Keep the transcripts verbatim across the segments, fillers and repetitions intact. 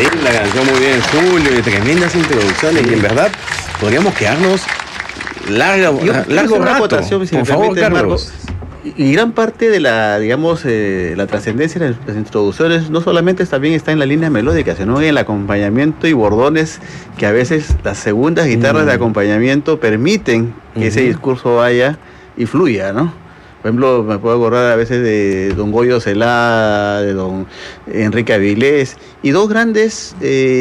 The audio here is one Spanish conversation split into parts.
Sí, la canción muy bien, Julio, y tremendas introducciones, y en verdad podríamos quedarnos larga, Yo largo una rato. acotación, si Por me favor, permite, Carlos. Marco. Y gran parte de la, digamos, eh, la trascendencia de las introducciones no solamente también está en la línea melódica, sino en el acompañamiento y bordones que a veces las segundas guitarras Mm. de acompañamiento permiten que Ujú. ese discurso vaya y fluya, ¿no? Por ejemplo, me puedo acordar a veces de don Goyo Celá, de don Enrique Avilés, y dos grandes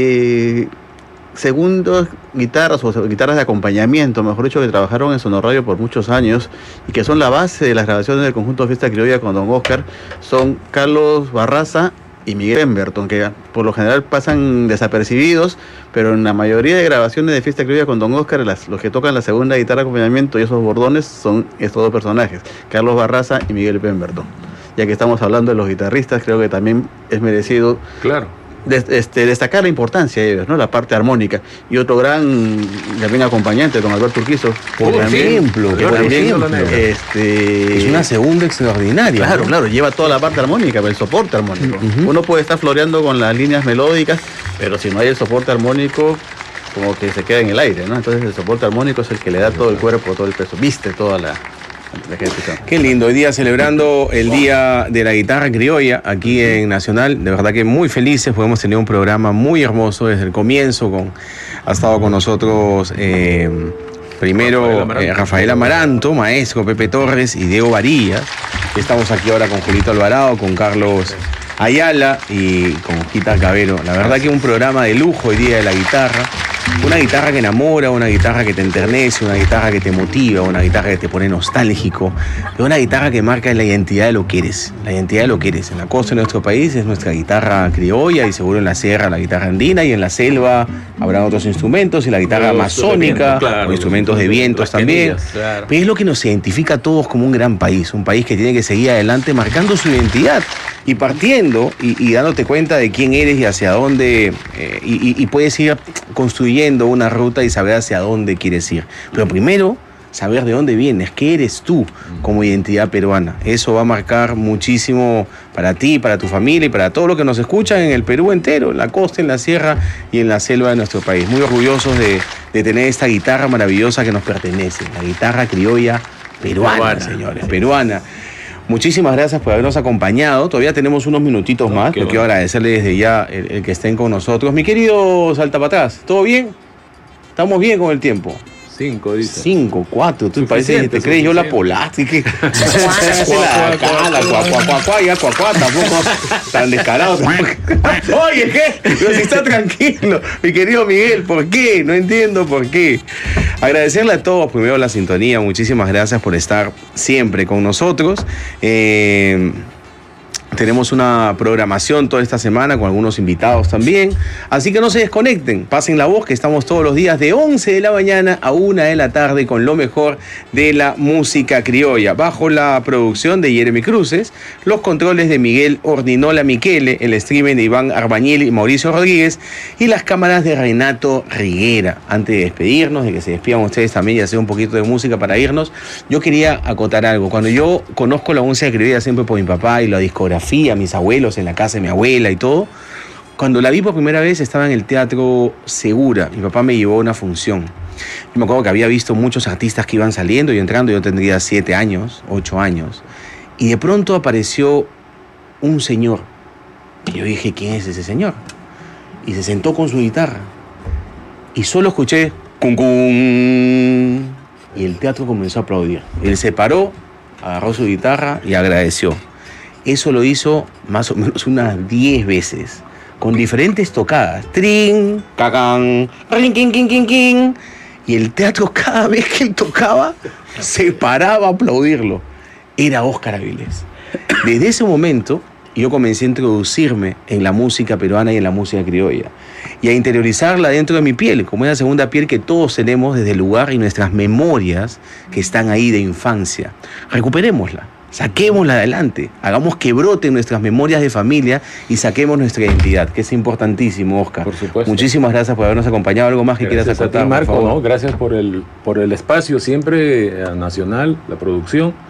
eh, segundos guitarras o guitarras de acompañamiento, mejor dicho, que trabajaron en Sonorradio por muchos años y que son la base de las grabaciones del conjunto Fiesta Criolla con don Oscar, son Carlos Barraza y Miguel Pemberton, que por lo general pasan desapercibidos, pero en la mayoría de grabaciones de Fiesta Criolla con don Oscar, las, los que tocan la segunda guitarra de acompañamiento y esos bordones son estos dos personajes, Carlos Barraza y Miguel Pemberton. Ya que estamos hablando de los guitarristas, creo que también es merecido Claro. de, este, destacar la importancia de ellos, ¿no? La parte armónica. Y otro gran también acompañante, don Alberto Urquizo. Por también, ejemplo, que por también, ejemplo. este, Es una segunda extraordinaria. Claro, ¿no? claro, lleva toda la parte armónica, el soporte armónico. Uh-huh. Uno puede estar floreando con las líneas melódicas, pero si no hay el soporte armónico, como que se queda en el aire, ¿no? Entonces el soporte armónico es el que le da todo el cuerpo, todo el peso, viste toda la, la ejecución. Qué lindo, hoy día celebrando el Día de la Guitarra Criolla aquí en Nacional. De verdad que muy felices, pues hemos tenido un programa muy hermoso desde el comienzo. Con, ha estado con nosotros eh, primero Rafael Amaranto. Eh, Rafael Amaranto, maestro, Pepe Torres y Diego Varillas. Estamos aquí ahora con Julito Alvarado, con Carlos Ayala y con Quita Cabero. La verdad que un programa de lujo hoy día de la guitarra. Una guitarra que enamora, una guitarra que te enternece, una guitarra que te motiva, una guitarra que te pone nostálgico, pero una guitarra que marca la identidad de lo que eres, la identidad de lo que eres. En la costa de nuestro país es nuestra guitarra criolla y seguro en la sierra la guitarra andina y en la selva habrá otros instrumentos y la guitarra amazónica, claro, o instrumentos de vientos también. Claro. Pero es lo que nos identifica a todos como un gran país, un país que tiene que seguir adelante marcando su identidad y partiendo y, y dándote cuenta de quién eres y hacia dónde, eh, y, y, y puedes ir construyendo una ruta y saber hacia dónde quieres ir. Pero primero, saber de dónde vienes, qué eres tú como identidad peruana. Eso va a marcar muchísimo para ti, para tu familia y para todos los que nos escuchan en el Perú entero, en la costa, en la sierra y en la selva de nuestro país. Muy orgullosos de, de tener esta guitarra maravillosa que nos pertenece, la guitarra criolla peruana, peruana señores, peruana. Muchísimas gracias por habernos acompañado. Todavía tenemos unos minutitos no, más. Yo quiero agradecerle desde ya el, el que estén con nosotros. Mi querido Salta para atrás, ¿todo bien? ¿Estamos bien con el tiempo? Cinco, dice. Cinco, cuatro. Tú parece que te crees yo la polástica. La cuacuá, ya cuacuá, tampoco tan descarado. Oye, ¿qué? Pero si está tranquilo. Mi querido Miguel, ¿por qué? No entiendo por qué. Agradecerle a todos primero la sintonía. Muchísimas gracias por estar siempre con nosotros. Eh... Tenemos una programación toda esta semana con algunos invitados también. Así que no se desconecten, pasen la voz que estamos todos los días de once de la mañana a una de la tarde con lo mejor de la música criolla. Bajo la producción de Jeremy Cruces, los controles de Miguel Ordinola Miquele, el streaming de Iván Arbañil y Mauricio Rodríguez y las cámaras de Renato Riguera. Antes de despedirnos, de que se despidan ustedes también y hacer un poquito de música para irnos, yo quería acotar algo. Cuando yo conozco la música criolla siempre por mi papá y la discografía, a mis abuelos en la casa de mi abuela y todo. Cuando la vi por primera vez estaba en el Teatro Segura. Mi papá me llevó a una función. Yo me acuerdo que había visto muchos artistas que iban saliendo y entrando. Yo tendría siete años, ocho años. Y de pronto apareció un señor. Y yo dije, ¿quién es ese señor? Y se sentó con su guitarra. Y solo escuché cum cum. Y el teatro comenzó a aplaudir. Él se paró, agarró su guitarra y agradeció. Eso lo hizo más o menos unas diez veces, con diferentes tocadas. Trin, cacán, rin, kin, kin, kin, kin. Y el teatro, cada vez que él tocaba, se paraba a aplaudirlo. Era Óscar Avilés. Desde ese momento, yo comencé a introducirme en la música peruana y en la música criolla. Y a interiorizarla dentro de mi piel, como una segunda piel que todos tenemos desde el lugar y nuestras memorias que están ahí de infancia. Recuperémosla. Saquémosla adelante, hagamos que broten nuestras memorias de familia y saquemos nuestra identidad, que es importantísimo, Óscar. Por supuesto. Muchísimas gracias por habernos acompañado. ¿Algo más que gracias quieras acotar, a ti, Marco, por favor? ¿no? Gracias por el, por el espacio, siempre a Nacional, la producción.